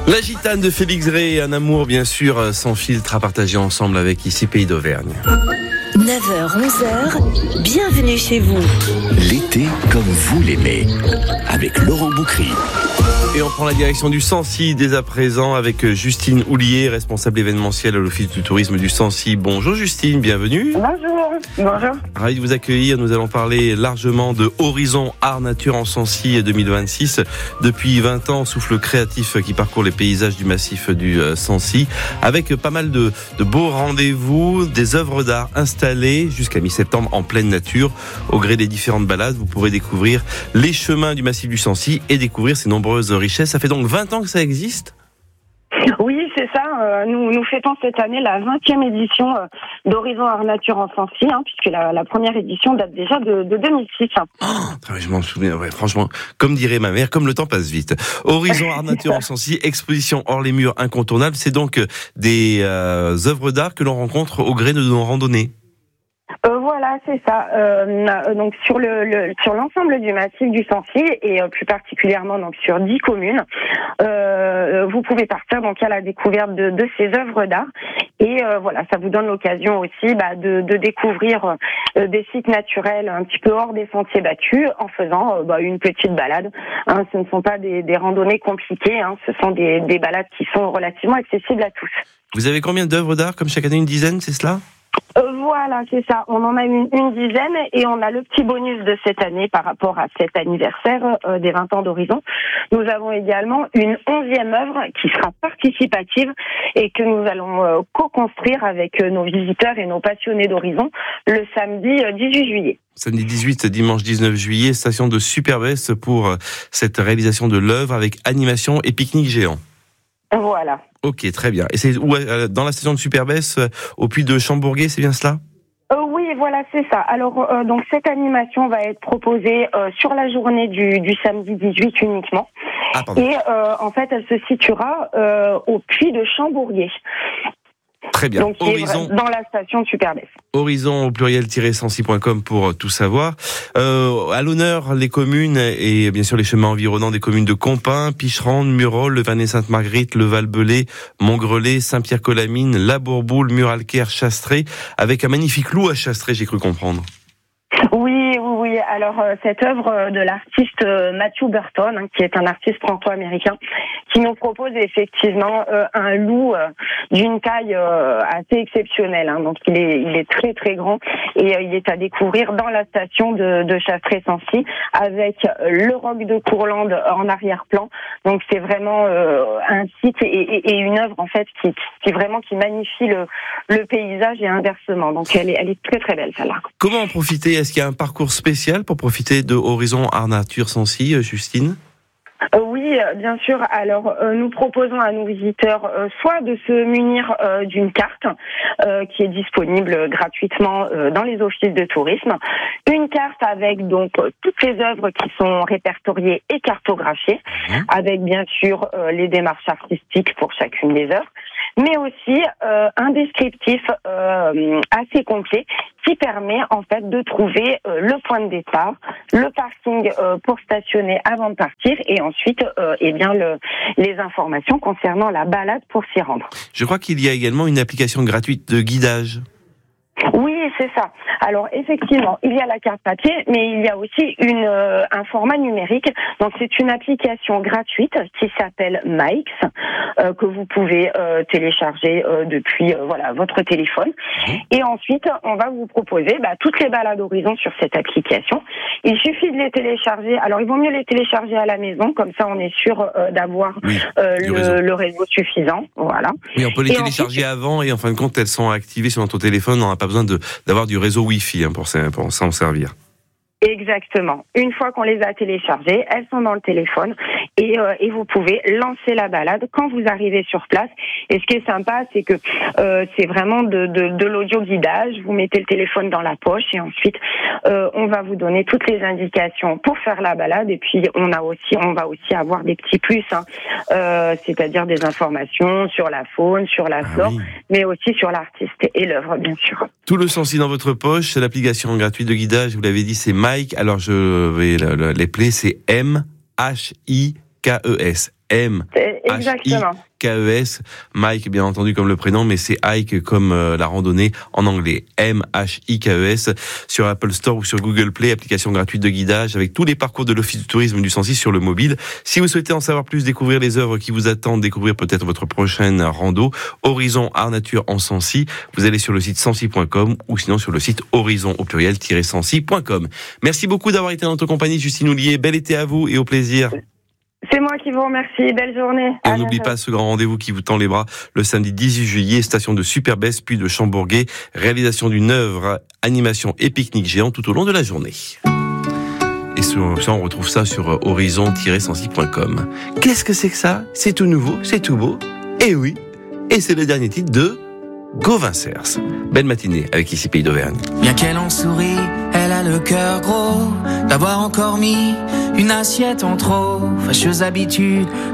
La gitane de Félix Rey, un amour bien sûr sans filtre à partager ensemble avec ici Pays d'Auvergne. 9h, 11h, bienvenue chez vous. L'été comme vous l'aimez, avec Laurent Boucry. Et on prend la direction du Sancy dès à présent avec Justine Houlier, responsable événementiel à l'Office du tourisme du Sancy. Bonjour Justine, bienvenue. Bonjour. Ravi de vous accueillir. Nous allons parler largement de Horizon Art Nature en Sancy 2026. Depuis 20 ans, souffle créatif qui parcourt les paysages du massif du Sancy avec pas mal de beaux rendez-vous, des œuvres d'art installées jusqu'à mi-septembre en pleine nature. Au gré des différentes balades, vous pourrez découvrir les chemins du massif du Sancy et découvrir ses nombreuses richesses. Ça fait donc 20 ans que ça existe ? Oui, c'est ça. Nous fêtons cette année la 20e édition d'Horizon Art Nature en Sancy, puisque la première édition date déjà de 2006. Je m'en souviens, ouais, franchement, comme dirait ma mère, comme le temps passe vite. Horizon Art Nature en Sancy, exposition hors les murs incontournable, c'est donc des œuvres d'art que l'on rencontre au gré de nos randonnées. Voilà, c'est ça. Donc sur l'ensemble du massif du Sancy et plus particulièrement donc sur 10 communes, vous pouvez partir donc à la découverte de ces œuvres d'art et voilà, ça vous donne l'occasion aussi de découvrir des sites naturels un petit peu hors des sentiers battus en faisant une petite balade. Ce ne sont pas des randonnées compliquées, ce sont des balades qui sont relativement accessibles à tous. Vous avez combien d'œuvres d'art comme chaque année, une dizaine, c'est cela ? Voilà, c'est ça. On en a une dizaine et on a le petit bonus de cette année par rapport à cet anniversaire des 20 ans d'Horizon. Nous avons également une 11e œuvre qui sera participative et que nous allons co-construire avec nos visiteurs et nos passionnés d'Horizon le samedi 18 juillet. Samedi 18, dimanche 19 juillet, station de Superbès pour cette réalisation de l'œuvre avec animation et pique-nique géant. Voilà. Ok, très bien. Et c'est où, dans la station de Superbès, au puits de Chambourguet, c'est bien cela ? Oui, voilà, c'est ça. Alors, donc cette animation va être proposée sur la journée du samedi 18 uniquement. Et en fait, elle se situera au puits de Chambourguet. Très bien. Donc, Horizon, dans la station de Superbès. Horizon au pluriel-sancy.com pour tout savoir. À l'honneur, les communes et bien sûr les chemins environnants des communes de Compin, Picherande, Murol, Le Vannet-Sainte-Marguerite, Le Val-Belay, Montgrelet, Saint-Pierre-Colamine, La Bourboule, Muralcaire, Chastré, avec un magnifique loup à Chastré, j'ai cru comprendre. Oui. Alors, cette œuvre de l'artiste Matthew Burton, qui est un artiste franco-américain, qui nous propose effectivement un loup d'une taille assez exceptionnelle. Donc, il est très très grand et il est à découvrir dans la station de Chastré-Sancy avec le roc de Courlande en arrière-plan. Donc, c'est vraiment un site et une œuvre en fait qui magnifie le paysage et inversement. Donc, elle est très très belle celle-là. Comment en profiter ? Est-ce qu'il y a un parcours spécial pour profiter de Horizon Art Nature Sancy, Justine ? Oui, bien sûr. Alors, nous proposons à nos visiteurs soit de se munir d'une carte qui est disponible gratuitement dans les offices de tourisme, une carte avec donc toutes les œuvres qui sont répertoriées et cartographiées, avec bien sûr les démarches artistiques pour chacune des œuvres, mais aussi un descriptif assez complet qui permet en fait de trouver le point de départ, le parking pour stationner avant de partir et ensuite les informations concernant la balade pour s'y rendre. Je crois qu'il y a également une application gratuite de guidage. Oui, c'est ça. Alors effectivement, il y a la carte papier, mais il y a aussi un format numérique. Donc c'est une application gratuite qui s'appelle Mike's que vous pouvez télécharger depuis votre téléphone. Et ensuite, on va vous proposer toutes les balades Horizon sur cette application. Il suffit de les télécharger. Alors il vaut mieux les télécharger à la maison, comme ça on est sûr d'avoir le réseau suffisant. Voilà. Oui, on peut les télécharger avant et en fin de compte elles sont activées sur notre téléphone. On n'a pas besoin d'avoir du réseau Wi-Fi pour s'en servir. Exactement. Une fois qu'on les a téléchargées, elles sont dans le téléphone et vous pouvez lancer la balade quand vous arrivez sur place. Et ce qui est sympa, c'est que c'est vraiment de l'audio guidage. Vous mettez le téléphone dans la poche et ensuite on va vous donner toutes les indications pour faire la balade. Et puis on va aussi avoir des petits plus, c'est-à-dire des informations sur la faune, sur la flore, mais aussi sur l'artiste et l'œuvre, bien sûr. Tout le Sancy dans votre poche. C'est l'application gratuite de guidage. Vous l'avez dit, c'est Mike. Alors je vais l'épeler. C'est MHIKES. M-H-I-K-E-S. M-H-I-K-E-S. Mike, bien entendu, comme le prénom, mais c'est Hike comme la randonnée en anglais. M-H-I-K-E-S. Sur Apple Store ou sur Google Play, application gratuite de guidage avec tous les parcours de l'Office du tourisme du Sancy sur le mobile. Si vous souhaitez en savoir plus, découvrir les œuvres qui vous attendent, découvrir peut-être votre prochaine rando, Horizon Art Nature en Sancy, vous allez sur le site sancy.com ou sinon sur le site horizon au pluriel-sancy.com. Merci beaucoup d'avoir été dans notre compagnie, Justine Houllier. Bel été à vous et au plaisir. C'est moi qui vous remercie. Belle journée. Et on n'oublie pas ce grand rendez-vous qui vous tend les bras le samedi 18 juillet, station de Superbès puis de Chambourguet, réalisation d'une œuvre, animation et pique-nique géant tout au long de la journée. Et ça, on retrouve ça sur horizon-sancy.com. Qu'est-ce que c'est que ça ? C'est tout nouveau, c'est tout beau. Et oui, et c'est le dernier titre de Gauvin Cers. Belle matinée avec ici Pays d'Auvergne. Bien qu'elle en sourit, elle a le cœur gros d'avoir encore mis une assiette en trop. Fâcheuse habitude